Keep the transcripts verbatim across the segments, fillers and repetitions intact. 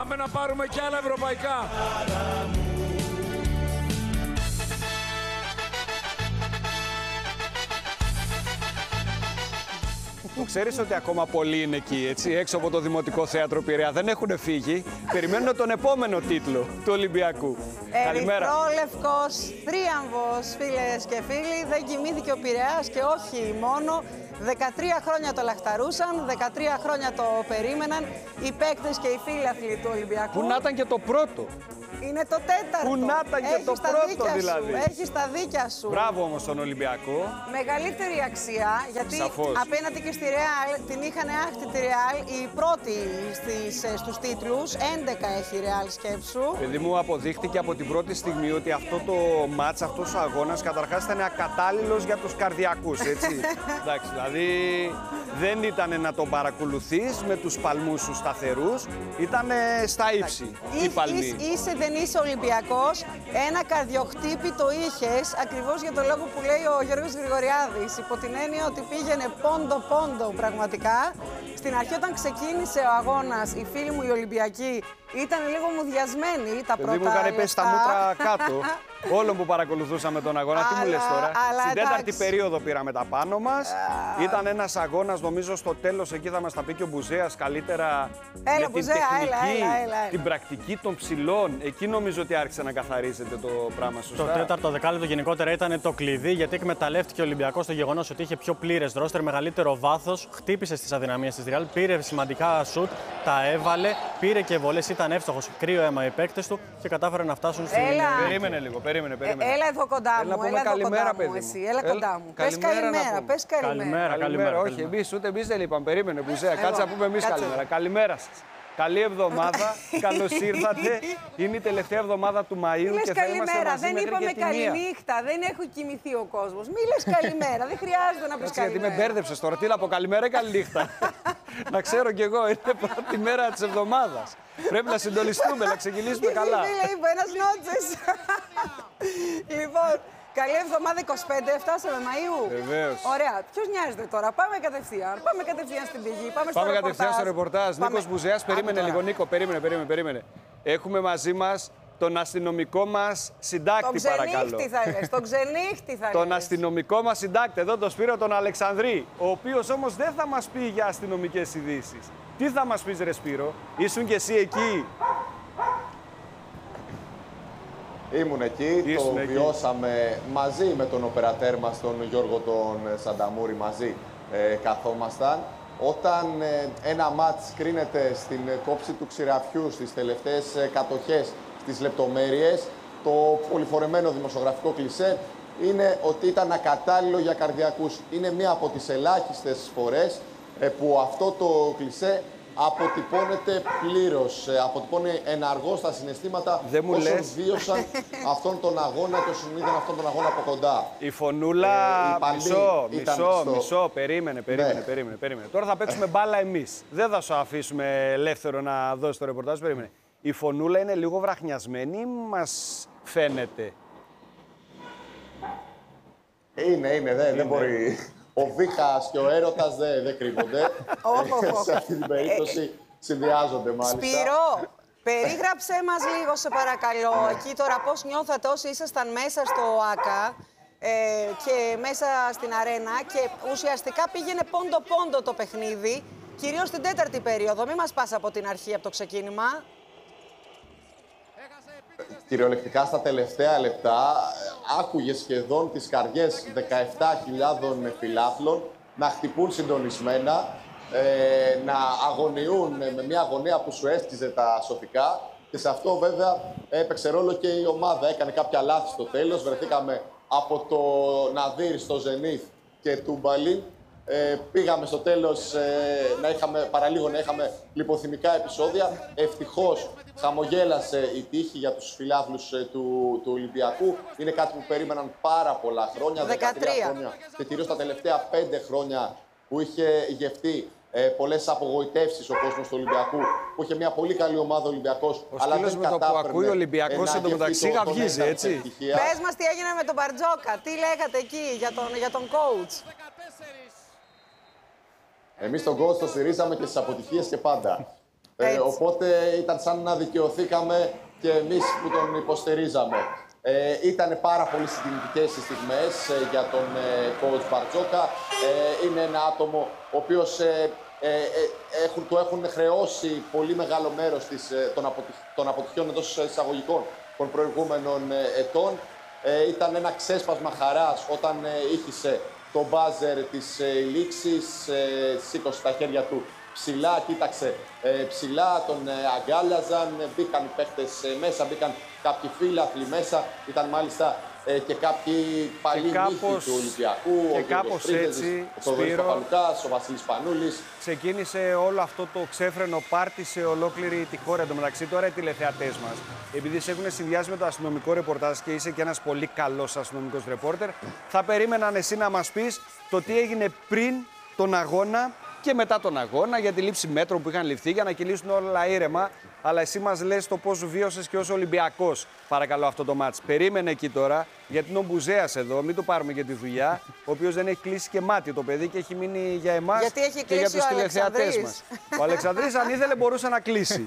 Πάμε να πάρουμε κι άλλα ευρωπαϊκά. Το ξέρεις ότι ακόμα πολλοί είναι εκεί, έτσι, έξω από το Δημοτικό Θέατρο Πειραιά. Δεν έχουν φύγει. Περιμένουν τον επόμενο τίτλο του Ολυμπιακού. Καλημέρα. Ερυθρόλευκος θρίαμβος, φίλες και φίλοι. Δεν κοιμήθηκε ο Πειραιάς και όχι μόνο. δεκατρία χρόνια το λαχταρούσαν, δεκατρία χρόνια το περίμεναν οι παίκτες και οι φίλαθλοι του Ολυμπιακού. Που να ήταν και το πρώτο. Είναι το τέταρτο. Που να ήταν και το πρώτο δηλαδή. Έχεις τα δίκια σου. Μπράβο όμως στον Ολυμπιακό. Μεγαλύτερη αξία, γιατί Σαφώς. απέναντι και στη Ρεάλ την είχαν άχτη τη Ρεάλ, η πρώτη στις, στους τίτλους, έντεκα έχει η Ρεάλ, σκέψου. Παιδί μου, αποδείχτηκε από την πρώτη στιγμή ότι αυτό το μάτς, αυτός ο αγώνας καταρχάς ήταν ακατάλληλος για τους καρδιακούς, έτσι. Εντάξει, δηλαδή δεν ήταν να τον παρακολουθείς με τους παλμούς σου σταθερούς, ήταν στα ύψη οι παλμοί. Είσαι, δεν είσαι Ολυμπιακός, ένα καρδιοχτύπη το είχες, ακριβώς για τον λόγο που λέει ο Γιώργος Γρηγοριάδης, υπό την έννοια ότι πήγαινε πόντο-πόντο πραγματικά. Στην αρχή όταν ξεκίνησε ο αγώνας, οι φίλοι μου οι Ολυμπιακοί ήταν λίγο μουδιασμένοι τα πρώτα λεπτά. Μου είχαν πέσει τα μούτρα κάτω. Όλων που παρακολουθούσαμε τον αγώνα. Αλλά, τι μου λες τώρα. Στην τέταρτη εντάξει. περίοδο πήραμε τα πάνω μας. Α... Ήταν ένας αγώνας, νομίζω στο τέλος εκεί θα μας τα πει και ο Μπουζέας καλύτερα. Έλα, με Μπουζέα, την τεχνική, έλα, έλα, έλα, έλα. την πρακτική των ψηλών. Εκεί νομίζω ότι άρχισε να καθαρίζεται το πράγμα σωστά. Το τέταρτο δεκάλεπτο γενικότερα ήταν το κλειδί, γιατί εκμεταλλεύτηκε ο Ολυμπιακός το γεγονός ότι είχε πιο πλήρες ρόστερ, μεγαλύτερο βάθος, χτύπησε στις αδυναμίες της Real, πήρε σημαντικά σουτ, τα έβαλε, πήρε και βολές, ήταν εύστοχος, κρύο αίμα οι παίκτες του και κατάφεραν να φτάσουν στην. Περίμενε λίγο, περίμενε, περίμενε. Ε, έλα εδώ κοντά μου, έλα, έλα εδώ καλημέρα, κοντά μου, εσύ, έλα κοντά μου. Πες καλημέρα, πες καλημέρα. Καλημέρα, καλημέρα. Όχι, εμείς ούτε εμείς δεν είπαμε, περίμενε, Μπουζέα, κάτσε να πούμε εμείς καλημέρα. Καλημέρα σας. Καλή εβδομάδα, καλώς ήρθατε. Είναι η τελευταία εβδομάδα του Μαΐου και θα είμαστε μαζί δεν μέχρι είπαμε και τη μία. καληνύχτα, δεν έχω κοιμηθεί ο κόσμος. Μη λες καλημέρα, δεν χρειάζεται να πεις καλημέρα. Γιατί με μπέρδεψες τώρα, τι να πω, καλημέρα ή καληνύχτα. Να ξέρω κι εγώ, είναι πρώτη μέρα της εβδομάδας. Πρέπει να συντονιστούμε, να ξεκινήσουμε καλά. Φίλε, είπε ένας νότσες. Λοιπόν, καλή εβδομάδα είκοσι πέντε, φτάσαμε Μαΐου. Βεβαίως. Ωραία. Ποιος νοιάζεται τώρα, πάμε κατευθείαν. Πάμε κατευθείαν στην πηγή. Πάμε, πάμε στο κατευθείαν στο ρεπορτάζ. Νίκος Μπουζέας, περίμενε λίγο. Νίκο, περίμενε, περίμενε, περίμενε. Έχουμε μαζί μας τον αστυνομικό μας συντάκτη, τον παρακαλώ. Τον θα λες, τον ξενύχτη θα λες. Τον αστυνομικό μας συντάκτη, εδώ τον Σπύρο τον Αλεξανδρή, ο οποίος όμως δεν θα μας πει για αστυνομικές ειδήσεις. Τι θα μας πεις ρε Σπύρο, ήσουν και εσύ εκεί? Ήμουν εκεί, Ήσουν το εκεί. βιώσαμε μαζί με τον οπερατέρ μας, τον Γιώργο τον Σανταμούρη, μαζί ε, καθόμασταν. Όταν ε, ένα μάτς κρίνεται στην κόψη του ξηραφιού, στις τελευταίες ε, κατοχές, στις λεπτομέρειες, το πολυφορεμένο δημοσιογραφικό κλισέ είναι ότι ήταν ακατάλληλο για καρδιακούς. Είναι μία από τις ελάχιστες φορές ε, που αυτό το κλισέ αποτυπώνεται πλήρως, ε, αποτυπώνει εναργώς τα συναισθήματα όσων λες. βίωσαν αυτόν τον αγώνα και όσων είδαν αυτόν τον αγώνα από κοντά. Η φωνούλα, ε, η μισό, μισό, στο... μισό, περίμενε, περίμενε, ναι. περίμενε, περίμενε. Τώρα θα παίξουμε μπάλα εμείς. Δεν θα σου αφήσουμε ελεύθερο να δώσεις το ρεπορτάζ, περίμενε. Η φωνούλα είναι λίγο βραχνιασμένη ή μας φαίνεται? Είναι, είναι, δεν, δεν μπορεί. Ο βήχας και ο έρωτας δεν δε κρύβονται. Σε αυτή την περίπτωση συνδυάζονται μάλιστα. Σπύρο, περίγραψέ μας λίγο σε παρακαλώ εκεί τώρα πώς νιώθατε όσοι ήσασταν μέσα στο ΆΚΑ ε, και μέσα στην αρένα και ουσιαστικά πήγαινε πόντο-πόντο το παιχνίδι, κυρίως στην τέταρτη περίοδο. Μην μας πας από την αρχή, από το ξεκίνημα. Κυριολεκτικά στα τελευταία λεπτά άκουγε σχεδόν τις καρδιές δεκαεπτά χιλιάδων φιλάθλων να χτυπούν συντονισμένα, ε, να αγωνιούν με μια αγωνία που σου έσκιζε τα σοφικά και σε αυτό βέβαια έπαιξε ρόλο και η ομάδα. Έκανε κάποια λάθη στο τέλος, βρεθήκαμε από το Ναδύρ στο Ζενίθ και Τούμπαλιν. Ε, πήγαμε στο τέλος ε, να είχαμε, παραλίγο να είχαμε λιποθυμικά επεισόδια. Ευτυχώς χαμογέλασε η τύχη για τους φιλάθλους ε, του, του Ολυμπιακού. Είναι κάτι που περίμεναν πάρα πολλά χρόνια, δεκατρία χρόνια και κυρίως τα τελευταία πέντε χρόνια που είχε γευτεί ε, πολλές απογοητεύσεις ο κόσμος του Ολυμπιακού, που είχε μια πολύ καλή ομάδα ο Ολυμπιακός. Ο αλλά σκύλος δεν με το που ακούει ο Ολυμπιακός εντωμεταξύ γαυγίζει, έτσι. Πες μας τι έγινε με τον Μπαρτζόκα, τι λέγατε εκεί για τον, για τον coach. Εμείς τον coach το στηρίζαμε και στις αποτυχίες και πάντα. Ε, οπότε ήταν σαν να δικαιωθήκαμε και εμείς που τον υποστηρίζαμε. Ε, ήταν πάρα πολύ συγκινητικές οι στιγμές ε, για τον ε, coach Μπαρτζόκα. Ε, είναι ένα άτομο ο οποίος ε, ε, ε, έχουν, του έχουν χρεώσει πολύ μεγάλο μέρος της, ε, των, αποτυχ, των αποτυχιών εντός εισαγωγικών των προηγούμενων ε, ετών. Ε, ήταν ένα ξέσπασμα χαράς όταν ε, ήχησε το μπάζερ της ε, λήξης, ε, σήκωσε τα χέρια του ψηλά, κοίταξε ε, ψηλά, τον ε, αγκάλιαζαν, μπήκαν οι παίχτες ε, μέσα, μπήκαν κάποιοι φίλαθλοι μέσα, ήταν μάλιστα ε, και κάποιοι παλιοί νύχοι του Ολυμπιακού, και ο κάπως έτσι, ο Θοδωρής Παπαλουκάς, ο Βασίλης Πανούλης. Ξεκίνησε όλο αυτό το ξέφρενο πάρτι σε ολόκληρη τη χώρα. Εν τω μεταξύ, τώρα οι τηλεθεατές μας, επειδή σε έχουν συνδυάσει με το αστυνομικό ρεπορτάζ και είσαι και ένας πολύ καλός αστυνομικός ρεπόρτερ, θα περίμεναν εσύ να μας πεις το τι έγινε πριν τον αγώνα και μετά τον αγώνα, για τη λήψη μέτρων που είχαν ληφθεί για να κυλήσουν όλα ήρεμα. Αλλά εσύ μας λες το πώς βίωσες και ως Ολυμπιακός, παρακαλώ, αυτό το μάτς. Περίμενε εκεί τώρα, γιατί είναι ο Μπουζέας εδώ, μην του πάρουμε για τη δουλειά, ο οποίος δεν έχει κλείσει και μάτι το παιδί και έχει μείνει για εμάς γιατί έχει και για τους ο τηλεθεατές μας. Ο Αλεξανδρής, αν ήθελε, μπορούσε να κλείσει.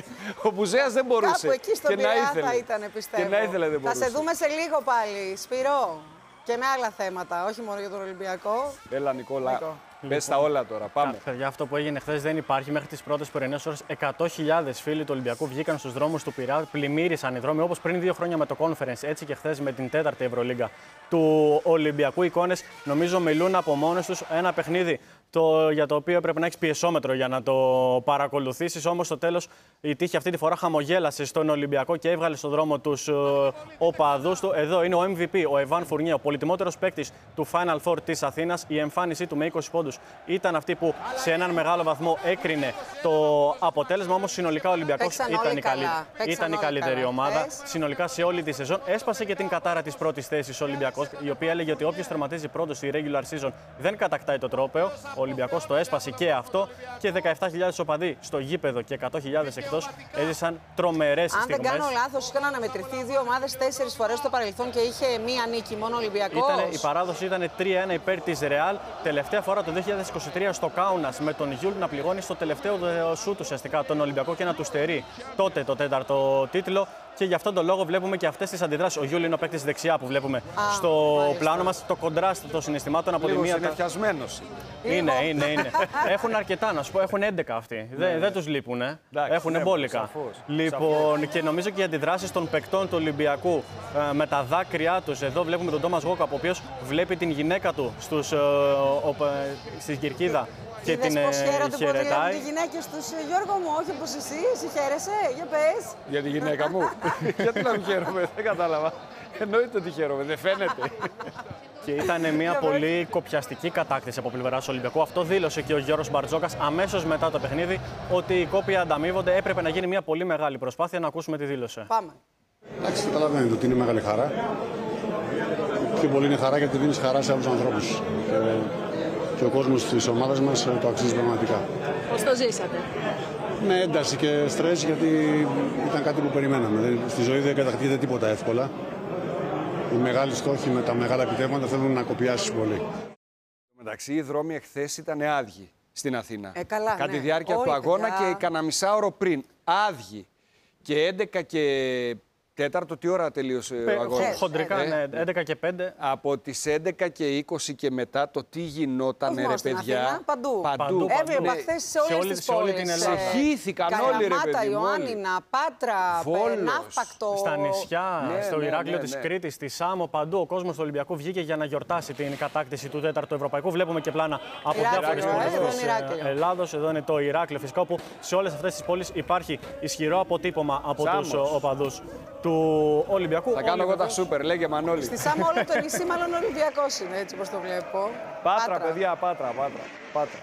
Ο Μπουζέας δεν μπορούσε. Κάπου εκεί στον Πειραιά θα ήταν, πιστεύω. Και να ήθελε, δεν μπορούσε. Θα σε δούμε σε λίγο πάλι, Σπύρο. Και με άλλα θέματα, όχι μόνο για τον Ολυμπιακό. Έλα, Νικόλα. Νίκο. Πες τα όλα τώρα. Πάμε. Παιδιά, αυτό που έγινε χθες δεν υπάρχει. Μέχρι τις πρώτες πρωινές ώρες, εκατό χιλιάδες φίλοι του Ολυμπιακού βγήκαν στους δρόμους του Πειραιά, πλημμύρισαν οι δρόμοι όπως πριν δύο χρόνια με το Conference. Έτσι και χθες με την τέταρτη Ευρωλίγκα του Ολυμπιακού. Οι εικόνες νομίζω μιλούν από μόνες τους. Ένα παιχνίδι το, για το οποίο έπρεπε να έχεις πιεσόμετρο για να το παρακολουθήσεις. Όμως στο τέλος η τύχη αυτή τη φορά χαμογέλασε στον Ολυμπιακό και έβγαλε στον δρόμο τους οπαδούς του. Εδώ είναι ο εμ βι πι, ο Εβάν Φουρνιέ, ο πολυτιμότερος παίκτης του Final Four της Αθήνας. Η εμφάνισή του με είκοσι πόντους ήταν αυτή που σε έναν μεγάλο βαθμό έκρινε το αποτέλεσμα. Όμως συνολικά ο Ολυμπιακός ήταν η, καλύ... ήταν η καλύτερη καλά. ομάδα. Πες. Συνολικά σε όλη τη σεζόν έσπασε και την κατάρα της πρώτης θέσης ο Ολυμπιακός, η οποία έλεγε ότι όποιος τερματίζει πρώτος στη regular season δεν κατακτάει το τρόπαιο. Ο Ολυμπιακός το έσπασε και αυτό και δεκαεπτά χιλιάδες οπαδοί στο γήπεδο και εκατό χιλιάδες εκτός έζησαν τρομερές στιγμές. Αν δεν κάνω λάθος, είχαν αναμετρηθεί δύο ομάδες τέσσερις φορές στο παρελθόν και είχε μία νίκη μόνο ο Ολυμπιακός. Ήτανε, η παράδοση ήταν τρία ένα υπέρ της Ρεάλ. Τελευταία φορά το δύο χιλιάδες είκοσι τρία στο Κάουνας με τον Γιούλ να πληγώνει στο τελευταίο σουτ ουσιαστικά τον Ολυμπιακό και να του στερεί τότε το τέταρτο τίτλο. Και γι' αυτόν τον λόγο βλέπουμε και αυτές τις αντιδράσεις. Ο Γιούλ είναι ο παίκτης δεξιά που βλέπουμε Α, στο μάλιστα. πλάνο μας. Το κοντράστ των συναισθημάτων από Λίγο τη μία. Είναι πιασμένος. Είναι, είναι, είναι. Έχουν αρκετά, να σου πω. Έχουν έντεκα αυτοί. Ναι. Δεν, δεν τους λείπουν. Έχουν ναι, μπόλικα. Σαφώς. Λοιπόν, σαφώς. Και νομίζω και οι αντιδράσεις των παικτών του Ολυμπιακού ε, με τα δάκρυά τους. Εδώ βλέπουμε τον Τόμας Γόκαπ, ο οποίος βλέπει την γυναίκα του στους, ε, ο, ε, στην κερκίδα. Και είδες την πώς χαίρονται που χαιρετάει. οι γυναίκες τους, Γιώργο μου, όχι όπως εσύ, εσύ χαίρεσαι, για πες. Για τη γυναίκα μου. Γιατί να μην χαίρομαι, δεν κατάλαβα. Εννοείται ότι χαίρομαι, δεν φαίνεται. Και ήταν μια πολύ κοπιαστική κατάκτηση από πλευράς Ολυμπιακού. Αυτό δήλωσε και ο Γιώργος Μπαρτζόκας αμέσως μετά το παιχνίδι, ότι οι κόποι ανταμείβονται. Έπρεπε να γίνει μια πολύ μεγάλη προσπάθεια. Να ακούσουμε τι δήλωσε. Πάμε. Εντάξει, καταλαβαίνετε ότι είναι μεγάλη χαρά. Πιο πολύ είναι χαρά γιατί δίνεις χαρά σε άλλους ανθρώπους. Και, και ο κόσμος της ομάδας μας το αξίζει πραγματικά. Πώς το ζήσατε? Ναι, ένταση και στρες γιατί ήταν κάτι που περιμέναμε. Στη ζωή δεν κατακτείται τίποτα εύκολα. Οι μεγάλοι στόχοι με τα μεγάλα επιτεύγματα θέλουν να κοπιάσεις πολύ. Μεταξύ, οι δρόμοι εχθές ήταν άδειοι στην Αθήνα. Ε, καλά, Κατά ναι. τη διάρκεια Όλοι, του αγώνα παιδιά. και κανένα μισάωρο πριν. Άδειοι. Και έντεκα και τέταρτο, τι ώρα τελείωσε ο αγώνας? Χοντρικά, Ε, ναι, έντεκα και πέντε. Από τις έντεκα και είκοσι και μετά το τι γινόταν, Όχι ρε στην παιδιά. Αθήνα, παντού. Παντού, Έβλεπα Ναι. χθες σε Σε όλες όλη- τις σε όλη πόλεις. την Ελλάδα. Ξεχύθηκαν όλοι, ρε Καλαμάτα, παιδί μου, όλοι. Ιωάννινα, Πάτρα, Βόλος. Ναύπακτο. Στα νησιά, Ναι, στο ναι, Ηράκλειο ναι, της ναι. Κρήτης, στη Σάμο, παντού ο κόσμος του Ολυμπιακού βγήκε για να γιορτάσει την κατάκτηση του τέταρτου Ευρωπαϊκού. Βλέπουμε και πλάνα από Ηράκλειο, διάφορες ε, πόλεις εδώ της είναι Ηράκλειο. Ελλάδος. Εδώ είναι το Ηράκλειο φυσικά, όπου σε όλες αυτές τις πόλεις υπάρχει ισχυρό αποτύπωμα από Σάμος. τους οπαδούς του Ολυμπιακού. Θα κάνω Όλοι εγώ τα βεβαίως- σούπερ, λέγε Μανώλη. Στη Σάμο όλο το νησί μάλλον Ολυμπιακός είναι, έτσι όπως το βλέπω. Πάτρα, παιδιά, πάτρα, πάτρα. πάτρα.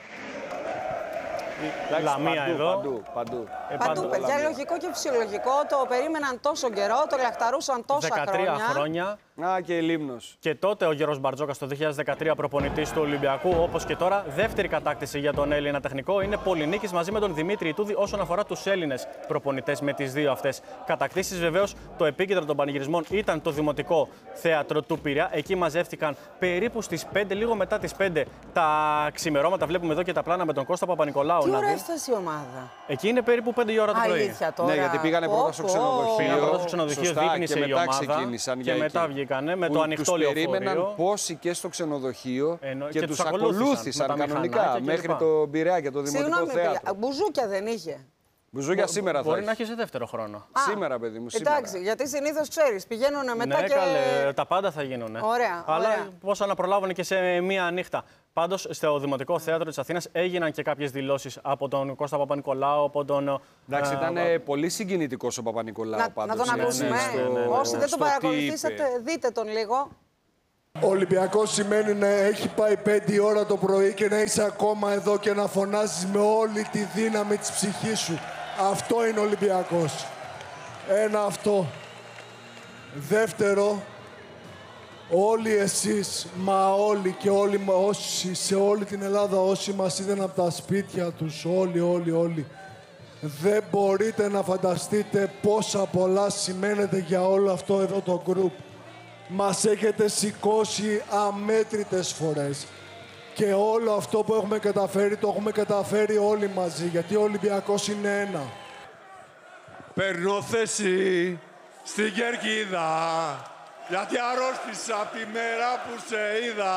Εντάξει, Λαμία παντού, εδώ. Παντού, παντού. Ε, Παντού, παντού. παιδιά, λογικό και φυσιολογικό. Το περίμεναν τόσο καιρό, το λαχταρούσαν τόσα δεκατρία χρόνια. χρόνια. Α, και η Λίμνος. Και τότε ο Γιώργος Μπαρτζόκας το δύο χιλιάδες δεκατρία προπονητής του Ολυμπιακού, όπως και τώρα, δεύτερη κατάκτηση για τον Έλληνα τεχνικό. Είναι πολυνίκης μαζί με τον Δημήτρη Ιτούδη όσον αφορά τους Έλληνες προπονητές με τις δύο αυτές κατακτήσεις. Βεβαίως, το επίκεντρο των πανηγυρισμών ήταν το Δημοτικό Θέατρο του Πειραιά. Εκεί μαζεύτηκαν περίπου στις πέντε, λίγο μετά τις πέντε, τα ξημερώματα. Βλέπουμε εδώ και τα πλάνα με τον Κώστα Παπα-Νικολάου. Τι να ώρα δει. έφτασε η ομάδα? Εκεί είναι περίπου πέντε η ώρα το πρωί. Αλήθεια τώρα. Ναι, γιατί πήγανε Πω, πρώτα στο πω. ξενοδοχείο. Πήγανε πρώτα στο ξενοδοχείο, Σωστά, δείπνησε και η μετά ομάδα. ξεκίνησαν Και για μετά εκεί. βγήκανε με Που το ανοιχτό τους περίμεναν λεωφορείο. πόσοι και στο ξενοδοχείο Ενώ- και, και τους τους ακολούθησαν ακολούθησαν με τα κανονικά μηχανάκια μέχρι κλπ. το Πειραιά και το Δημοτικό Συγγνώμη, Θέατρο. παιδιά, μπουζούκια δεν είχε? Μπουζούκια σήμερα θα Μπορεί έχει. να έχει σε δεύτερο χρόνο. Α, Σήμερα, παιδί μου, σήμερα. Εντάξει, γιατί συνήθως ξέρεις, πηγαίνουν μετά Ναι, και. καλέ, τα πάντα θα γίνουν. Ωραία, Αλλά ωραία. πώς να προλάβουν και σε μία νύχτα. Πάντως, στο Δημοτικό Θέατρο της Αθήνας έγιναν και κάποιες δηλώσεις από τον Κώστα Παπα-Νικολάου, από τον. Εντάξει, ε, ήταν ε, πολύ συγκινητικός ο Παπα-Νικολάου Να, πάντως. να τον ναι, ακούσουμε. ναι, στο- Όσοι δεν τον στο τι παρακολουθήσατε, είπε. δείτε τον λίγο. Ο Ολυμπιακός σημαίνει να έχει πάει πέντε ώρα το πρωί και να είσαι ακόμα εδώ και να φωνάζεις με όλη τη δύναμη της ψυχής σου. Αυτό είναι Ολυμπιακός. Ένα αυτό. Δεύτερο, όλοι εσείς, μα όλοι και όλοι μα όσοι, σε όλη την Ελλάδα όσοι μας είδαν από τα σπίτια τους, όλοι, όλοι, όλοι, δεν μπορείτε να φανταστείτε πόσα πολλά σημαίνετε για όλο αυτό εδώ το γκρουπ. Μας έχετε σηκώσει αμέτρητες φορές. Και όλο αυτό που έχουμε καταφέρει, το έχουμε καταφέρει όλοι μαζί, γιατί ο Ολυμπιακός είναι ένα. Παίρνω θέση στην Κερκίδα, γιατί αρρώστησα από τη μέρα που σε είδα.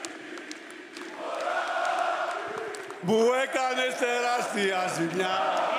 Μου έκανες τεράστια ζημιά.